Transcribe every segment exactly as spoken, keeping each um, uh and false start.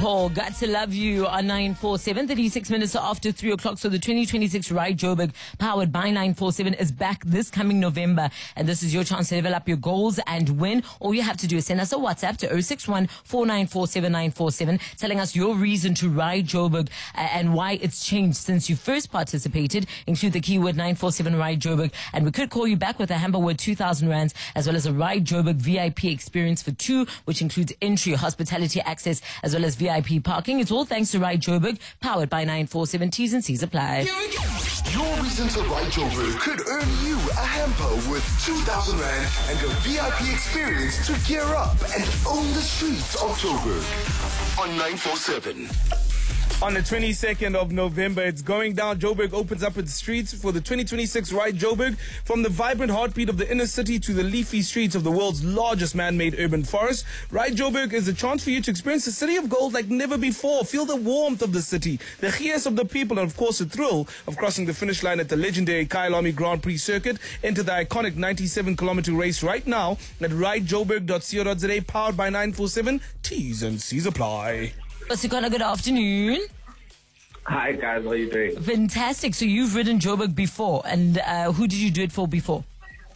call. Got to love you on nine four seven, thirty-six minutes after three o'clock. So the twenty twenty-six Ride Joburg, powered by nine four seven, is back this coming November. And this is your chance to develop your goals and win. All you have to do is send us a WhatsApp to zero six one, four nine four seven, nine four seven, telling us your reason to Ride Joburg uh, and why it's changed since you first participated. Include the keyword nine four seven Ride Joburg. And we could call you back with a Hamper worth two thousand rands, as well as a Ride Joburg V I P experience for two, which includes entry, hospitality access, as well as V I P parking. It's all thanks to Ride Joburg, powered by nine four seven. T's and C's apply. Your reason to Ride Joburg could earn you a hamper worth two thousand rand and a V I P experience to gear up and own the streets of Joburg on nine four seven. On the twenty-second of November, it's going down. Joburg opens up its streets for the twenty twenty-six Ride Joburg. From the vibrant heartbeat of the inner city to the leafy streets of the world's largest man-made urban forest, Ride Joburg is a chance for you to experience the city of gold like never before. Feel the warmth of the city, the chaos of the people, and of course the thrill of crossing the finish line at the legendary Kyalami Grand Prix circuit. Enter the iconic ninety-seven kilometer race right now at ride joburg dot co dot za, powered by nine four seven. T's and C's apply. Sikona, good afternoon. Hi guys, how are you doing? Fantastic. So you've ridden Joburg before, and uh, who did you do it for before?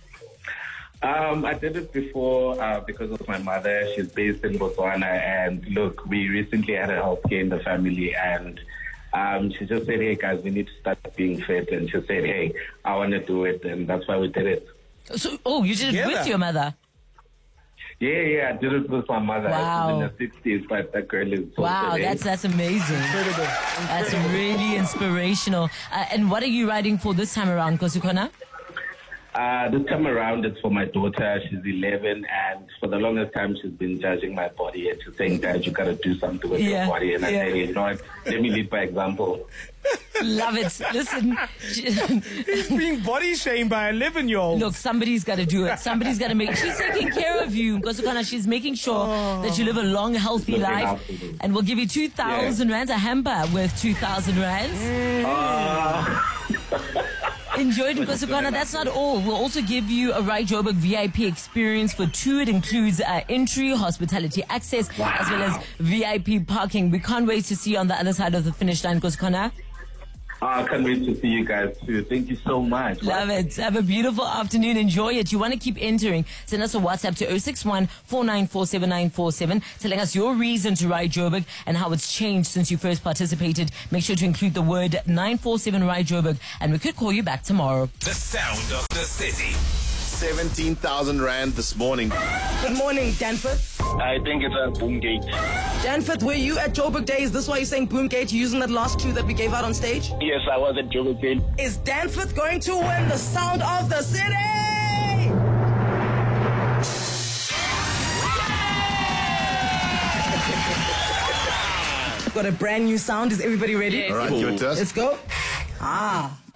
Um, I did it before uh, because of my mother. She's based in Botswana, and look, we recently had a health care in the family, and um, she just said, hey guys, we need to start being fit, and she said, hey, I want to do it, and that's why we did it. So, oh, you did it Together. with your mother? Yeah, yeah, I did it with my mother. Wow. I was in the sixties, but that girl is so Wow, fit, that's eh? that's amazing. Incredible. That's really inspirational. Uh, and what are you riding for this time around, Kosikona? Uh, this time around, it's for my daughter. She's eleven, and for the longest time, she's been judging my body and she's saying, Dad, you got to do something with Yeah, your body. And I yeah. said, you know what, let me lead by example. Love it. Listen, He's being body shamed by eleven-year-olds. look, somebody's got to do it. Somebody's got to make. She's taking care of you, Kosikona. She's making sure that you live a long, healthy Looking life. after you. And we'll give you two thousand rands, a hamper worth two thousand rands. Enjoy it, Kosikona. That's not all. We'll also give you a Ride Joburg V I P experience for two. It includes uh, entry, hospitality access, as well as V I P parking. We can't wait to see you on the other side of the finish line, Kosikona. Oh, I can't wait to see you guys too. Thank you so much. Love it. Have a beautiful afternoon. Enjoy it. You want to keep entering. Send us a WhatsApp to zero six one, four nine four seven, nine four seven, telling us your reason to Ride Joburg and how it's changed since you first participated. Make sure to include the word nine four seven Ride Joburg, and we could call you back tomorrow. The sound of the city. seventeen thousand rand this morning. Good morning, Danforth. I think it's a boom gate. Danforth, were you at Joburg Day? Is this why you're saying Boomgate? You're using that last clue that we gave out on stage? Yes, I was at Joburg Gate. Is Danforth going to win the sound of the city? Got a brand new sound. Is everybody ready? All right, give it to us. Let's go. Ah.